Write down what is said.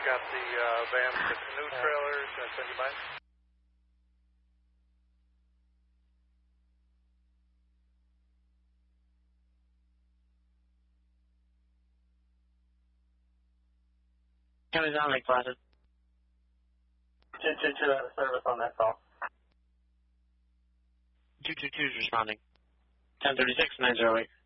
got the van with the canoe trailers. Can I send you mine? County down, Lake Placid. 222 out of service on that call. 222 is responding. 1036, 908.